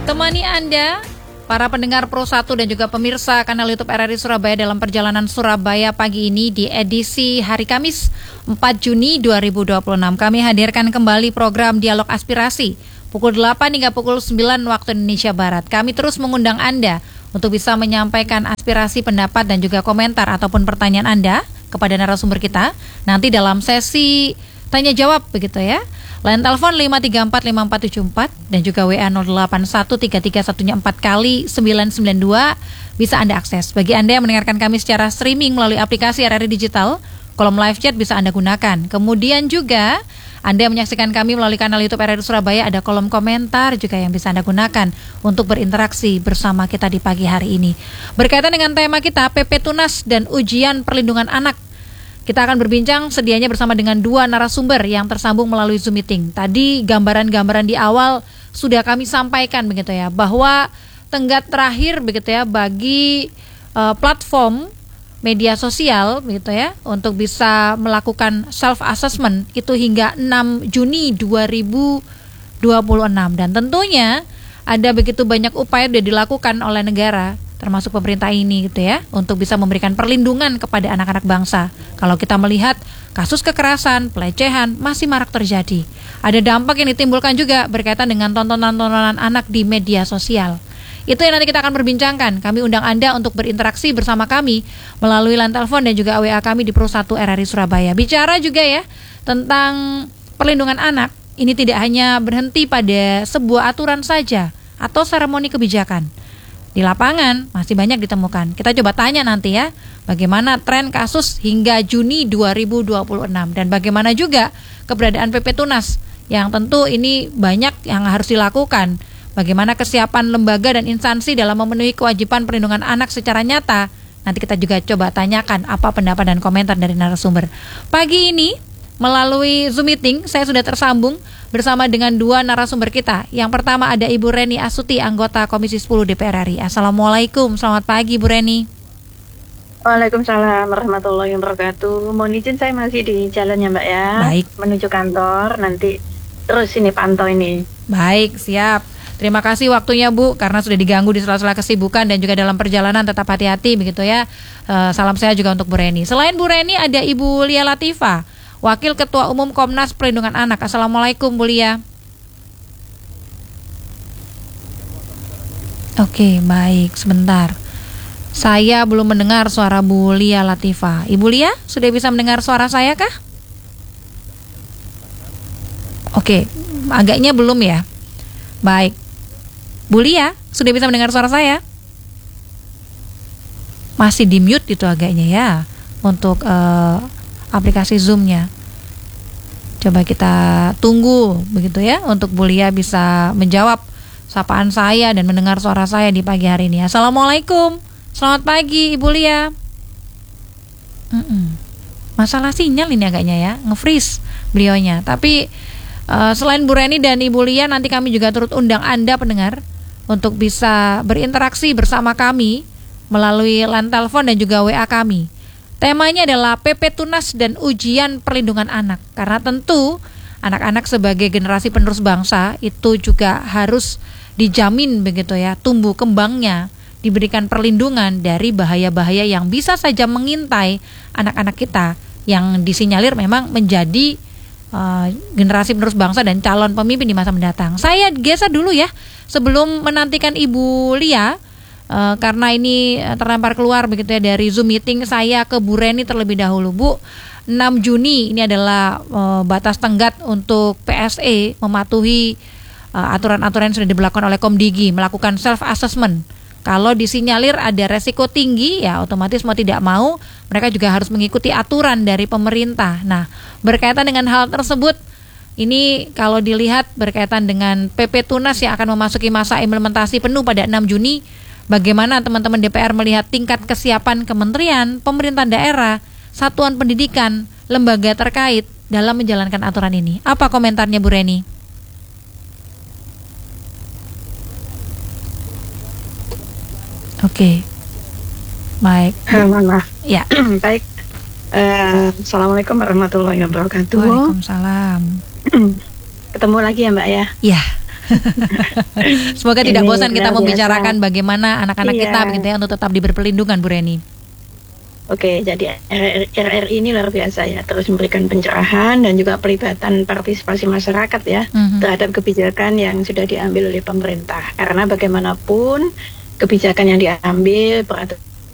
Temani Anda, para pendengar Pro 1 dan juga pemirsa kanal YouTube RRI Surabaya dalam perjalanan Surabaya pagi ini di edisi hari Kamis 4 Juni 2026. Kami hadirkan kembali program Dialog Aspirasi pukul 8 hingga pukul 9 waktu Indonesia Barat. Kami terus mengundang Anda untuk bisa menyampaikan aspirasi, pendapat dan juga komentar ataupun pertanyaan Anda kepada narasumber kita nanti dalam sesi tanya jawab begitu ya. Line telepon 5345474 dan juga WA 08133114 kali 992 bisa Anda akses. Bagi Anda yang mendengarkan kami secara streaming melalui aplikasi RRI Digital, kolom live chat bisa Anda gunakan. Kemudian juga Anda yang menyaksikan kami melalui kanal YouTube RRI Surabaya, ada kolom komentar juga yang bisa Anda gunakan untuk berinteraksi bersama kita di pagi hari ini. Berkaitan dengan tema kita, PP Tunas dan Ujian Perlindungan Anak. Kita akan berbincang sedianya bersama dengan dua narasumber yang tersambung melalui Zoom meeting. Tadi gambaran-gambaran di awal sudah kami sampaikan begitu ya, bahwa tenggat terakhir begitu ya bagi platform media sosial begitu ya untuk bisa melakukan self assessment itu hingga 6 Juni 2026 dan tentunya ada begitu banyak upaya sudah dilakukan oleh negara termasuk pemerintah ini gitu ya untuk bisa memberikan perlindungan kepada anak-anak bangsa. Kalau kita melihat kasus kekerasan, pelecehan masih marak terjadi. Ada dampak yang ditimbulkan juga berkaitan dengan tontonan-tontonan anak di media sosial. Itu yang nanti kita akan perbincangkan. Kami undang Anda untuk berinteraksi bersama kami melalui line telepon dan juga WA kami di Pro 1 RRI Surabaya. Bicara juga ya tentang perlindungan anak. Ini tidak hanya berhenti pada sebuah aturan saja atau seremoni kebijakan. Di lapangan masih banyak ditemukan. Kita coba tanya nanti ya, bagaimana tren kasus hingga Juni 2026 dan bagaimana juga keberadaan PP Tunas yang tentu ini banyak yang harus dilakukan. Bagaimana kesiapan lembaga dan instansi dalam memenuhi kewajiban perlindungan anak secara nyata. Nanti kita juga coba tanyakan apa pendapat dan komentar dari narasumber. Pagi ini melalui Zoom meeting saya sudah tersambung bersama dengan dua narasumber kita. Yang pertama ada Ibu Reni Astuti, anggota Komisi 10 DPR RI. Assalamualaikum, selamat pagi Bu Reni. Waalaikumsalam warahmatullahi wabarakatuh. Mohon izin saya masih di jalan ya Mbak ya. Baik. Menuju kantor, nanti terus ini pantau ini. Baik, siap. Terima kasih waktunya Bu, karena sudah diganggu di sela-sela kesibukan dan juga dalam perjalanan tetap hati-hati begitu ya. Salam sehat juga untuk Bu Reni. Selain Bu Reni ada Ibu Lia Latifah, Wakil Ketua Umum Komnas Perlindungan Anak. Assalamualaikum Bu Lia. Oke, baik, sebentar. Saya belum mendengar suara Bu Lia Latifah. Ibu Lia, sudah bisa mendengar suara saya kah? Oke, agaknya belum ya. Baik. Bu Lia, sudah bisa mendengar suara saya? Masih di mute itu agaknya ya untuk aplikasi Zoom-nya. Coba kita tunggu begitu ya untuk Bu Lia bisa menjawab sapaan saya dan mendengar suara saya di pagi hari ini. Assalamualaikum. Selamat pagi Ibu Lia. Masalah sinyal ini agaknya ya, nge-freeze beliaunya. Tapi selain Bu Reni dan Ibu Lia, nanti kami juga turut undang Anda pendengar untuk bisa berinteraksi bersama kami melalui line telepon dan juga WA kami. Temanya adalah PP Tunas dan Ujian Perlindungan Anak. Karena tentu anak-anak sebagai generasi penerus bangsa itu juga harus dijamin begitu ya, tumbuh kembangnya, diberikan perlindungan dari bahaya-bahaya yang bisa saja mengintai anak-anak kita yang disinyalir memang menjadi generasi penerus bangsa dan calon pemimpin di masa mendatang. Saya geser dulu ya sebelum menantikan Ibu Lia, karena ini terlempar keluar begitu ya dari Zoom meeting. Saya ke Bu Reni terlebih dahulu. Bu, 6 Juni ini adalah batas tenggat untuk PSE mematuhi aturan-aturan yang sudah diberlakukan oleh Komdigi, melakukan self assessment. Kalau disinyalir ada resiko tinggi, ya otomatis mau tidak mau mereka juga harus mengikuti aturan dari pemerintah. Nah, berkaitan dengan hal tersebut, ini kalau dilihat berkaitan dengan PP Tunas yang akan memasuki masa implementasi penuh pada 6 Juni, bagaimana teman-teman DPR melihat tingkat kesiapan kementerian, pemerintah daerah, satuan pendidikan, lembaga terkait dalam menjalankan aturan ini? Apa komentarnya Bu Reni? Oke. Baik. Maaf. Ya. Baik. Assalamualaikum warahmatullahi wabarakatuh. Waalaikumsalam. Ketemu lagi ya Mbak ya. Ya. Semoga tidak Ini bosan kita luar membicarakan biasa. bagaimana anak-anak Iya. kita begitu ya untuk tetap diberi perlindungan, Bu Reni. Oke, jadi RRI ini luar biasa ya, terus memberikan pencerahan dan juga pelibatan partisipasi masyarakat ya terhadap kebijakan yang sudah diambil oleh pemerintah. Karena bagaimanapun kebijakan yang diambil, peraturan